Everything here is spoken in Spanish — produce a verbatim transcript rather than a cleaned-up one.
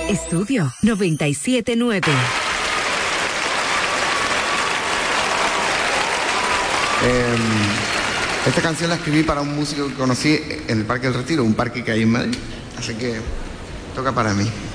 Estudio noventa y siete punto nueve. Eh, esta canción la escribí para un músico que conocí en el Parque del Retiro, un parque que hay en Madrid. Así que toca para mí.